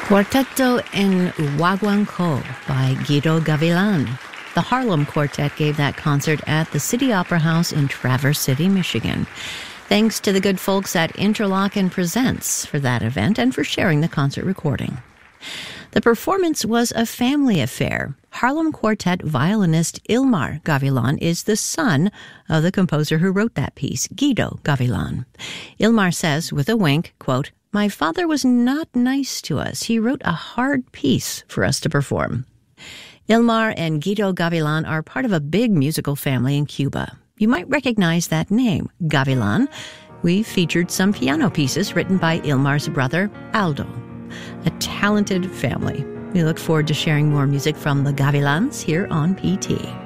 Cuarteto en Huaguancó by Guido Gavilan. The Harlem Quartet gave that concert at the City Opera House in Traverse City, Michigan. Thanks to the good folks at Interlochen Presents for that event and for sharing the concert recording. The performance was a family affair. Harlem Quartet violinist Ilmar Gavilan is the son of the composer who wrote that piece, Guido Gavilan. Ilmar says, with a wink, quote, "My father was not nice to us. He wrote a hard piece for us to perform." Ilmar and Guido Gavilan are part of a big musical family in Cuba. You might recognize that name, Gavilan. We've featured some piano pieces written by Ilmar's brother, Aldo. A talented family. We look forward to sharing more music from the Gavilans here on PT.